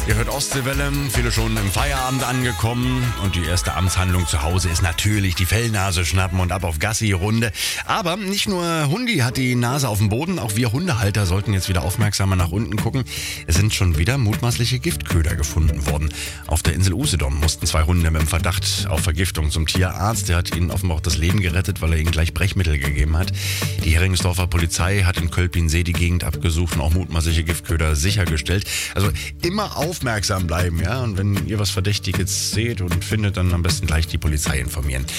Ihr hört Ostseewelle, viele schon im Feierabend angekommen und die erste Amtshandlung zu Hause ist natürlich die Fellnase schnappen und ab auf Gassi-Runde. Aber nicht nur Hundi hat die Nase auf dem Boden, auch wir Hundehalter sollten jetzt wieder aufmerksamer nach unten gucken. Es sind schon wieder mutmaßliche Giftköder gefunden worden. Auf der Insel Usedom mussten 2 Hunde mit dem Verdacht auf Vergiftung zum Tierarzt. Der hat ihnen offenbar auch das Leben gerettet, weil er ihnen gleich Brechmittel gegeben hat. Die Heringsdorfer Polizei hat in Kölpinsee die Gegend abgesucht und auch mutmaßliche Giftköder sichergestellt. Also immer aufmerksam bleiben, ja. Und wenn ihr was Verdächtiges seht und findet, dann am besten gleich die Polizei informieren.